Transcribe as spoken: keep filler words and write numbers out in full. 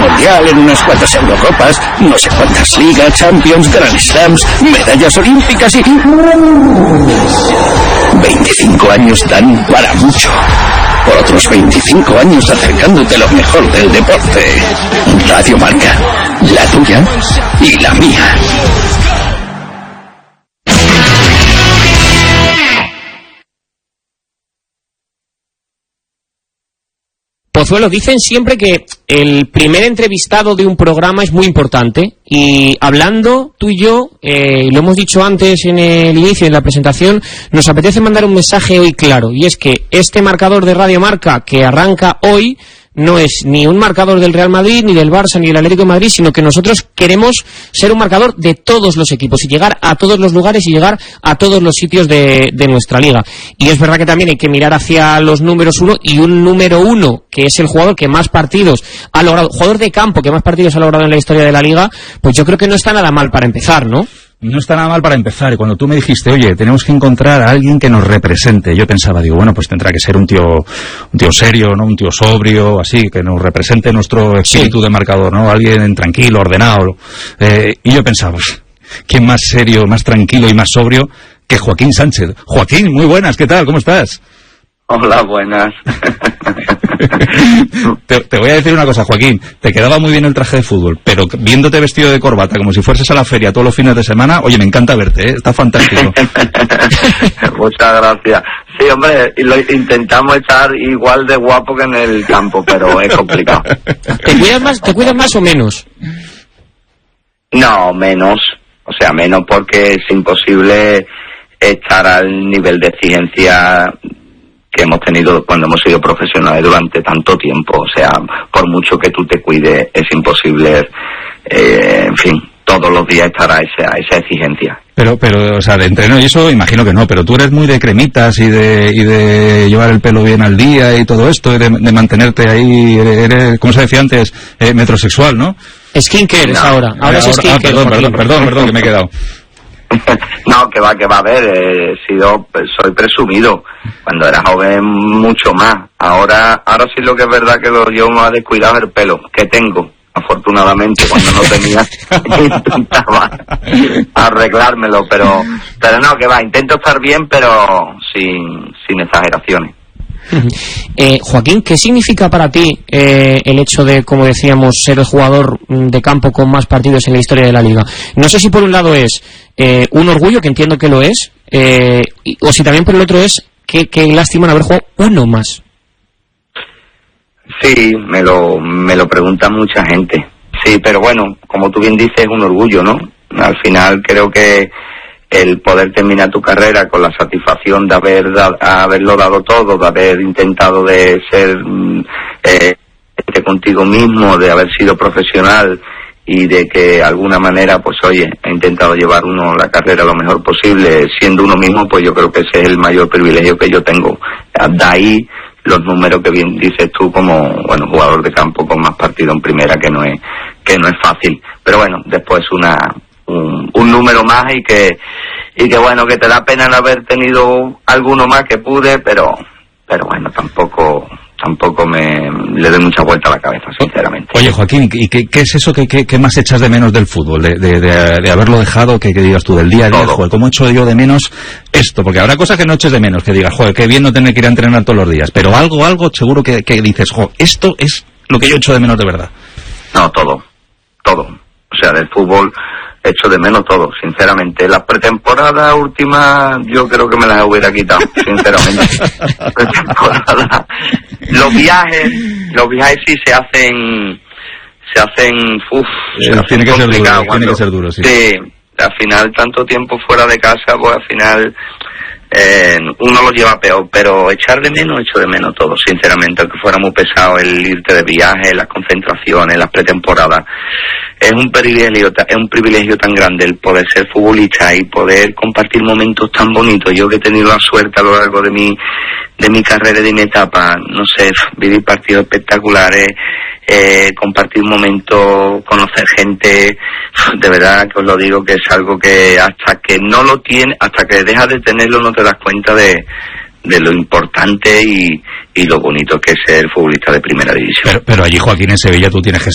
Mundial, en unas cuantas Eurocopas, no sé cuántas ligas, Champions, Grand Slams, medallas olímpicas y... veinticinco años dan para mucho. Por otros veinticinco años acercándote lo mejor del deporte. Radio Marca, la tuya y la mía. Pozuelo, dicen siempre que el primer entrevistado de un programa es muy importante, y hablando tú y yo, eh, lo hemos dicho antes en el inicio, en la presentación, nos apetece mandar un mensaje hoy claro, y es que este marcador de Radio Marca que arranca hoy no es ni un marcador del Real Madrid, ni del Barça, ni del Atlético de Madrid, sino que nosotros queremos ser un marcador de todos los equipos y llegar a todos los lugares y llegar a todos los sitios de, de nuestra liga. Y es verdad que también hay que mirar hacia los números uno, y un número uno, que es el jugador que más partidos ha logrado, jugador de campo que más partidos ha logrado en la historia de la liga, pues yo creo que no está nada mal para empezar, ¿no? No está nada mal para empezar, y cuando tú me dijiste, oye, tenemos que encontrar a alguien que nos represente, yo pensaba, digo, bueno, pues tendrá que ser un tío un tío serio, ¿no? Un tío sobrio, así, que nos represente nuestro espíritu sí. de marcador, ¿no? Alguien tranquilo, ordenado. Eh, y yo pensaba, ¿quién más serio, más tranquilo y más sobrio que Joaquín Sánchez? Joaquín, muy buenas, ¿qué tal? ¿Cómo estás? Hola, buenas. te, te voy a decir una cosa, Joaquín, te quedaba muy bien el traje de fútbol, pero viéndote vestido de corbata como si fueses a la feria todos los fines de semana, oye, me encanta verte, ¿eh? Está fantástico. Muchas gracias. Sí, hombre, lo intentamos estar igual de guapo que en el campo, pero es complicado. ¿Te cuidas más, te cuidas más o menos? No, menos. O sea, menos porque es imposible estar al nivel de exigencia que hemos tenido cuando hemos sido profesionales durante tanto tiempo. O sea, por mucho que tú te cuides, es imposible, eh, en fin, todos los días estar a esa, a esa exigencia. Pero, pero, o sea, de entreno y eso, imagino que no, pero tú eres muy de cremitas y de, y de llevar el pelo bien al día y todo esto, y de, de mantenerte ahí, eres, eres, como se decía antes, eh, metrosexual, ¿no? Skincare es no. ahora, ahora es skincare. Ah, perdón, perdón, perdón, perdón, que me he quedado. No, que va, que va a ver, he sido, soy presumido. Cuando era joven mucho más. Ahora, ahora sí lo que es verdad que lo llevo más descuidado es el pelo, que tengo. Afortunadamente, cuando no tenía, intentaba arreglármelo, pero, pero no, que va, intento estar bien, pero sin, sin exageraciones. Eh, Joaquín, ¿qué significa para ti eh, el hecho de, como decíamos, ser el jugador de campo con más partidos en la historia de la liga? No sé si por un lado es eh, un orgullo, que entiendo que lo es, eh, o si también por el otro es que, que lástima no haber jugado uno más. Sí, me lo, me lo pregunta mucha gente. Sí, pero bueno, como tú bien dices, es un orgullo, ¿no? Al final creo que el poder terminar tu carrera con la satisfacción de haber da, haberlo dado todo, de haber intentado de ser eh, contigo mismo, de haber sido profesional y de que de alguna manera, pues oye, he intentado llevar uno la carrera lo mejor posible, siendo uno mismo, pues yo creo que ese es el mayor privilegio que yo tengo. De ahí los números que bien dices tú como, bueno, jugador de campo con más partido en primera, que no es que no es fácil. Pero bueno, después una un, un número más y que y que bueno, que te da pena no haber tenido alguno más que pude, pero pero bueno, tampoco tampoco me le doy mucha vuelta a la cabeza, sinceramente. Oye, Joaquín, ¿y qué, qué es eso que, que, que más echas de menos del fútbol? De, de, de, de haberlo dejado, que, que digas tú, del día a día, joder, ¿cómo echo yo de menos esto? Porque habrá cosas que no eches de menos, que digas, joder, qué bien no tener que ir a entrenar todos los días, pero algo, algo seguro que, que dices, joder, esto es lo que yo echo de menos de verdad. No, todo, todo. O sea, del fútbol echo de menos todo, sinceramente. Las pretemporadas últimas yo creo que me las hubiera quitado, sinceramente. Pretemporada. Los viajes, los viajes sí se hacen, se hacen, uff, eh, tiene que ser duro, cuando, tiene que ser duro, sí. Sí, al final tanto tiempo fuera de casa, pues al final eh, uno lo lleva peor, pero echar de menos, echo de menos todo, sinceramente, aunque fuera muy pesado el irte de viaje, las concentraciones, las pretemporadas. Es un privilegio, es un privilegio tan grande el poder ser futbolista y poder compartir momentos tan bonitos. Yo que he tenido la suerte a lo largo de mi de mi carrera y de mi etapa, no sé, vivir partidos espectaculares, eh, compartir momentos, conocer gente, de verdad que os lo digo que es algo que hasta que no lo tienes, hasta que dejas de tenerlo no te das cuenta de de lo importante y, y lo bonito que es ser futbolista de primera división. Pero, pero allí, Joaquín, en Sevilla tú tienes que